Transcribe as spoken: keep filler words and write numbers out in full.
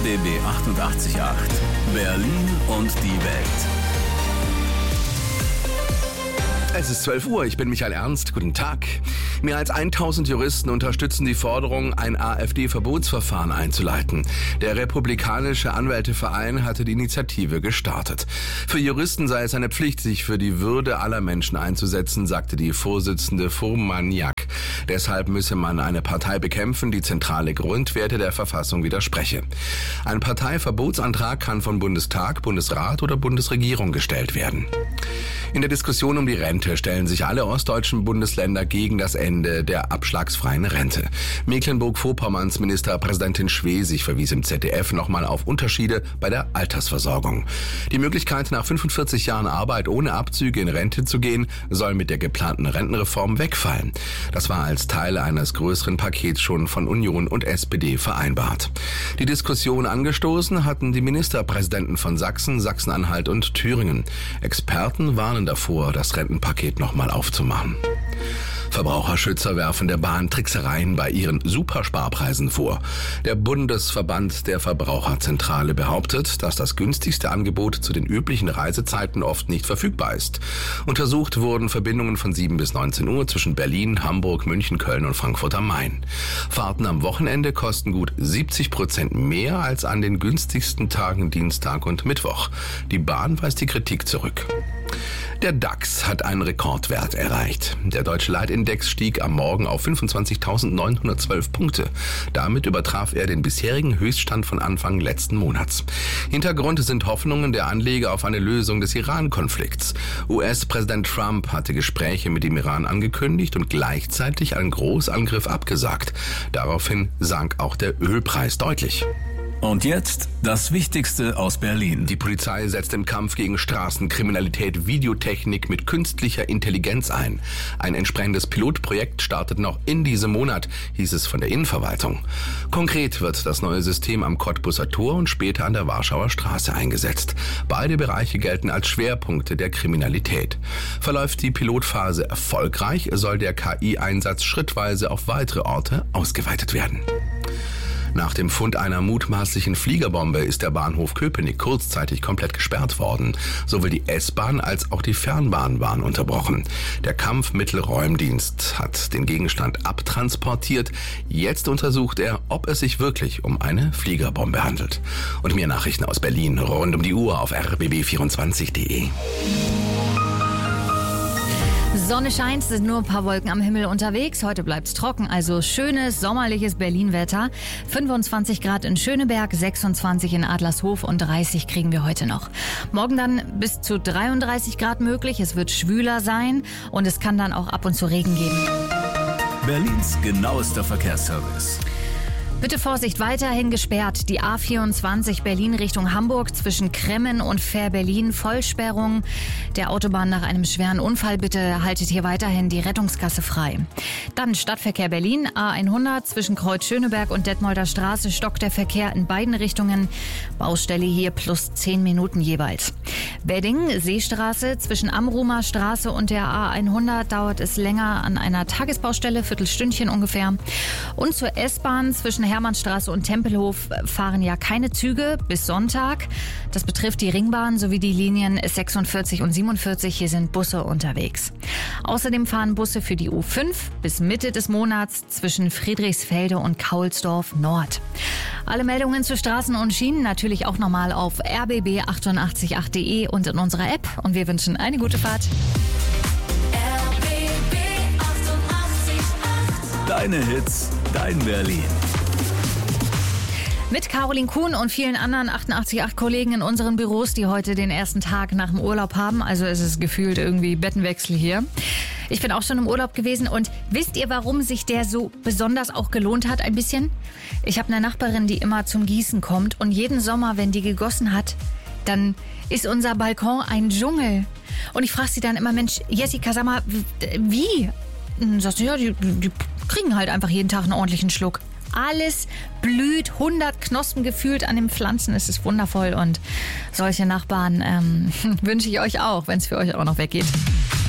B B achtundachtzig Komma acht. Berlin und die Welt. Es ist zwölf Uhr, ich bin Michael Ernst. Guten Tag. Mehr als tausend Juristen unterstützen die Forderung, ein AfD-Verbotsverfahren einzuleiten. Der republikanische Anwälteverein hatte die Initiative gestartet. Für Juristen sei es eine Pflicht, sich für die Würde aller Menschen einzusetzen, sagte die Vorsitzende Furmaniak. Deshalb müsse man eine Partei bekämpfen, die zentrale Grundwerte der Verfassung widerspreche. Ein Parteiverbotsantrag kann von Bundestag, Bundesrat oder Bundesregierung gestellt werden. In der Diskussion um die Rente stellen sich alle ostdeutschen Bundesländer gegen das Ende der abschlagsfreien Rente. Mecklenburg-Vorpommerns Ministerpräsidentin Schwesig verwies im Z D F nochmal auf Unterschiede bei der Altersversorgung. Die Möglichkeit, nach fünfundvierzig Jahren Arbeit ohne Abzüge in Rente zu gehen, soll mit der geplanten Rentenreform wegfallen. Das war als Teil eines größeren Pakets schon von Union und S P D vereinbart. Die Diskussion angestoßen hatten die Ministerpräsidenten von Sachsen, Sachsen-Anhalt und Thüringen. Experten warnen davor, das Rentenpaket nochmal aufzumachen. Verbraucherschützer werfen der Bahn Tricksereien bei ihren Supersparpreisen vor. Der Bundesverband der Verbraucherzentrale behauptet, dass das günstigste Angebot zu den üblichen Reisezeiten oft nicht verfügbar ist. Untersucht wurden Verbindungen von sieben bis neunzehn Uhr zwischen Berlin, Hamburg, München, Köln und Frankfurt am Main. Fahrten am Wochenende kosten gut siebzig Prozent mehr als an den günstigsten Tagen Dienstag und Mittwoch. Die Bahn weist die Kritik zurück. Der DAX hat einen Rekordwert erreicht. Der deutsche Leitindex stieg am Morgen auf fünfundzwanzigtausendneunhundertzwölf Punkte. Damit übertraf er den bisherigen Höchststand von Anfang letzten Monats. Hintergrund sind Hoffnungen der Anleger auf eine Lösung des Iran-Konflikts. U S-Präsident Trump hatte Gespräche mit dem Iran angekündigt und gleichzeitig einen Großangriff abgesagt. Daraufhin sank auch der Ölpreis deutlich. Und jetzt das Wichtigste aus Berlin. Die Polizei setzt im Kampf gegen Straßenkriminalität Videotechnik mit künstlicher Intelligenz ein. Ein entsprechendes Pilotprojekt startet noch in diesem Monat, hieß es von der Innenverwaltung. Konkret wird das neue System am Cottbuser Tor und später an der Warschauer Straße eingesetzt. Beide Bereiche gelten als Schwerpunkte der Kriminalität. Verläuft die Pilotphase erfolgreich, soll der K I-Einsatz schrittweise auf weitere Orte ausgeweitet werden. Nach dem Fund einer mutmaßlichen Fliegerbombe ist der Bahnhof Köpenick kurzzeitig komplett gesperrt worden. Sowohl die S-Bahn als auch die Fernbahn waren unterbrochen. Der Kampfmittelräumdienst hat den Gegenstand abtransportiert. Jetzt untersucht er, ob es sich wirklich um eine Fliegerbombe handelt. Und mehr Nachrichten aus Berlin rund um die Uhr auf r b b vierundzwanzig punkt d e. Sonne scheint, es sind nur ein paar Wolken am Himmel unterwegs. Heute bleibt's trocken, also schönes, sommerliches Berlin-Wetter. fünfundzwanzig Grad in Schöneberg, sechsundzwanzig in Adlershof und dreißig kriegen wir heute noch. Morgen dann bis zu dreiunddreißig Grad möglich. Es wird schwüler sein und es kann dann auch ab und zu Regen geben. Berlins genauester Verkehrsservice. Bitte Vorsicht, weiterhin gesperrt. Die A vierundzwanzig Berlin Richtung Hamburg zwischen Kremmen und Fähr-Berlin Vollsperrung der Autobahn nach einem schweren Unfall. Bitte haltet hier weiterhin die Rettungsgasse frei. Dann Stadtverkehr Berlin, A hundert zwischen Kreuz Schöneberg und Detmolder Straße stockt der Verkehr in beiden Richtungen. Baustelle hier plus zehn Minuten jeweils. Wedding, Seestraße zwischen Amrumer Straße und der A hundert dauert es länger an einer Tagesbaustelle, Viertelstündchen ungefähr. Und zur S-Bahn zwischen Hermannstraße und Tempelhof fahren ja keine Züge bis Sonntag. Das betrifft die Ringbahn sowie die Linien sechsundvierzig und siebenundvierzig. Hier sind Busse unterwegs. Außerdem fahren Busse für die U fünf bis Mitte des Monats zwischen Friedrichsfelde und Kaulsdorf Nord. Alle Meldungen zu Straßen und Schienen natürlich auch nochmal auf r b b achtundachtzig punkt acht punkt d e und in unserer App. Und wir wünschen eine gute Fahrt. R B B achtundachtzig Komma acht. Deine Hits, dein Berlin. Mit Caroline Kuhn und vielen anderen achtundachtzig Komma acht Kollegen in unseren Büros, die heute den ersten Tag nach dem Urlaub haben. Also es ist gefühlt irgendwie Bettenwechsel hier. Ich bin auch schon im Urlaub gewesen und wisst ihr, warum sich der so besonders auch gelohnt hat ein bisschen? Ich habe eine Nachbarin, die immer zum Gießen kommt und jeden Sommer, wenn die gegossen hat, dann ist unser Balkon ein Dschungel. Und ich frage sie dann immer, Mensch, Jessica, sag mal, wie? Und dann sagt sie, ja, die, die kriegen halt einfach jeden Tag einen ordentlichen Schluck. Alles blüht, hundert Knospen gefühlt an den Pflanzen. Es ist wundervoll und solche Nachbarn ähm, wünsche ich euch auch, wenn es für euch auch noch weggeht.